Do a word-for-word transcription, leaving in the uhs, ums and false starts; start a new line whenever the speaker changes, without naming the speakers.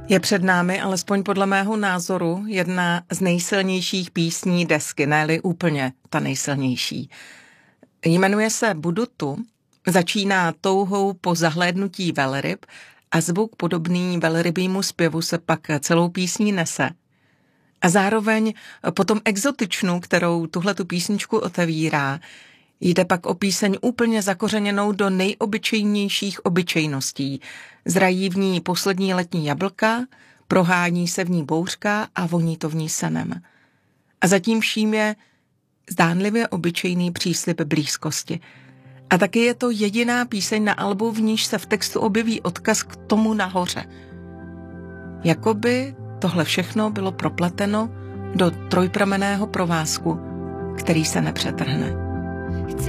Je před námi, alespoň podle mého názoru, jedna z nejsilnějších písní desky, ne-li úplně ta nejsilnější. Jmenuje se Budu tu, začíná touhou po zahlédnutí velryb a zvuk podobný velrybímu zpěvu se pak celou písní nese. A zároveň po tom exotičnu, kterou tuhletu písničku otevírá, jde pak o píseň úplně zakořeněnou do nejobyčejnějších obyčejností. Zrají v ní poslední letní jablka, prohání se v ní bouřka a voní to v ní senem. A zatím vším je zdánlivě obyčejný příslib blízkosti. A taky je to jediná píseň na albu, v níž se v textu objeví odkaz k tomu nahoře. Jakoby tohle všechno bylo propleteno do trojpramenného provázku, který se nepřetrhne.